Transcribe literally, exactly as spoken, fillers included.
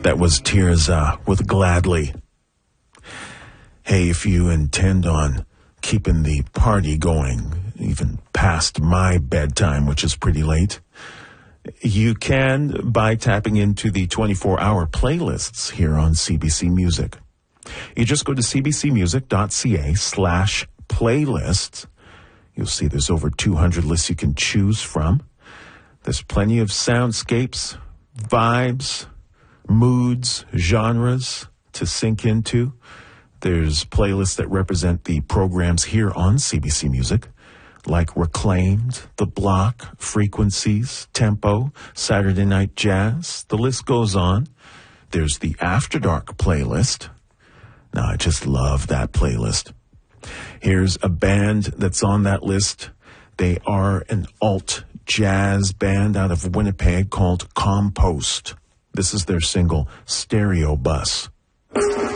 That was Tirza with Gladly. Hey, if you intend on keeping the party going, even past my bedtime, which is pretty late, you can by tapping into the twenty-four hour playlists here on C B C Music. You just go to cbcmusic.ca slash playlists. You'll see there's over two hundred lists you can choose from. There's plenty of soundscapes, vibes, moods, genres to sink into. There's playlists that represent the programs here on C B C Music, like Reclaimed, The Block, Frequencies, Tempo, Saturday Night Jazz. The list goes on. There's the After Dark playlist. Now, I just love that playlist. Here's a band that's on that list. They are an alt jazz band out of Winnipeg called Compost. This is their single, Stereo Bus.